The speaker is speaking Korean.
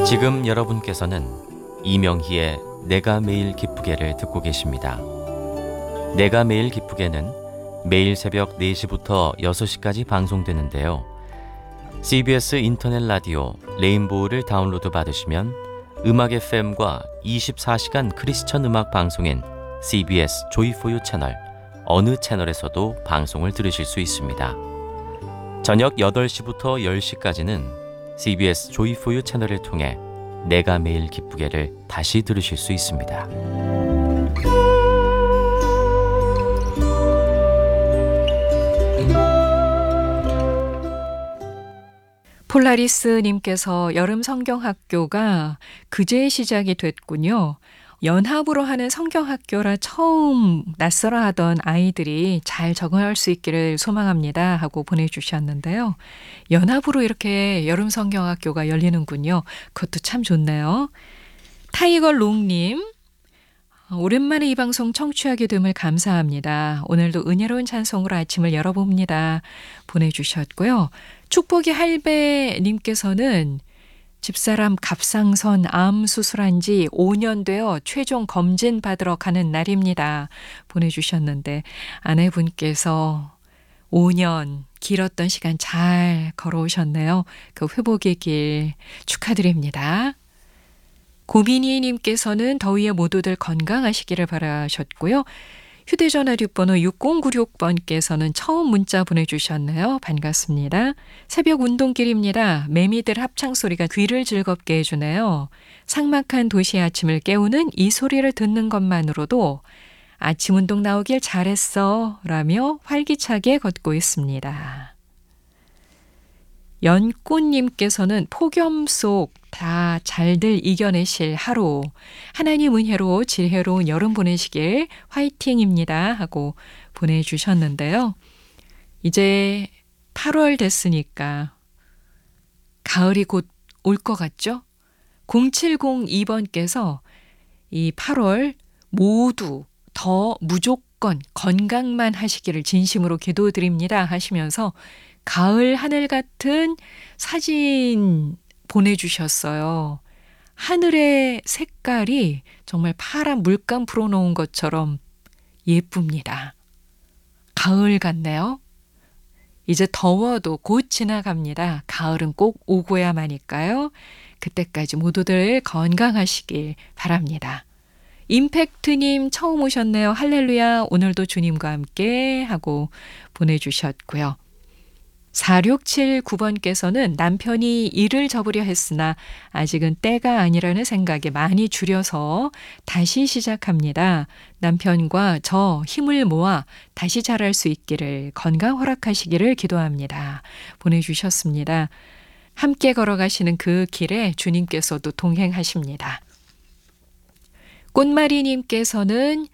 지금 여러분께서는 이명희의 내가 매일 기쁘게를 듣고 계십니다. 내가 매일 기쁘게는 매일 새벽 4시부터 6시까지 방송되는데요. CBS 인터넷 라디오 레인보우를 다운로드 받으시면 음악 FM과 24시간 크리스천 음악 방송인 CBS 조이포유 채널 어느 채널에서도 방송을 들으실 수 있습니다. 저녁 8시부터 10시까지는 CBS 조이포유 채널을 통해 내가 매일 기쁘게를 다시 들으실 수 있습니다. 폴라리스님께서 여름 성경학교가 그제 시작이 됐군요. 연합으로 하는 성경학교라 처음 낯설어하던 아이들이 잘 적응할 수 있기를 소망합니다 하고 보내주셨는데요. 연합으로 이렇게 여름 성경학교가 열리는군요. 그것도 참 좋네요. 타이거롱님, 오랜만에 이 방송 청취하게 됨을 감사합니다. 오늘도 은혜로운 찬송으로 아침을 열어봅니다. 보내주셨고요. 축복이 할배님께서는 집사람 갑상선 암 수술한 지 5년 되어 최종 검진 받으러 가는 날입니다. 보내주셨는데 아내분께서 5년 길었던 시간 잘 걸어오셨네요. 그 회복의 길 축하드립니다. 고민희님께서는 더위에 모두들 건강하시기를 바라셨고요. 휴대전화 뒷번호 6096번께서는 처음 문자 보내주셨네요. 반갑습니다. 새벽 운동길입니다. 매미들 합창소리가 귀를 즐겁게 해주네요. 삭막한 도시의 아침을 깨우는 이 소리를 듣는 것만으로도 아침 운동 나오길 잘했어 라며 활기차게 걷고 있습니다. 연꽃님께서는 폭염 속 다 잘들 이겨내실 하루, 하나님 은혜로 지혜로운 여름 보내시길 화이팅입니다 하고 보내주셨는데요. 이제 8월 됐으니까 가을이 곧 올 것 같죠? 0702번께서 이 8월 모두 더 무조건 건강만 하시기를 진심으로 기도드립니다 하시면서 가을 하늘 같은 사진 보내주셨어요. 하늘의 색깔이 정말 파란 물감 풀어놓은 것처럼 예쁩니다. 가을 같네요. 이제 더워도 곧 지나갑니다. 가을은 꼭 오고야마니까요. 그때까지 모두들 건강하시길 바랍니다. 임팩트님 처음 오셨네요. 할렐루야 오늘도 주님과 함께 하고 보내주셨고요. 4679번께서는 남편이 일을 접으려 했으나 아직은 때가 아니라는 생각에 많이 줄여서 다시 시작합니다. 남편과 저 힘을 모아 다시 잘할 수 있기를 건강 허락하시기를 기도합니다. 보내주셨습니다. 함께 걸어가시는 그 길에 주님께서도 동행하십니다. 꽃마리님께서는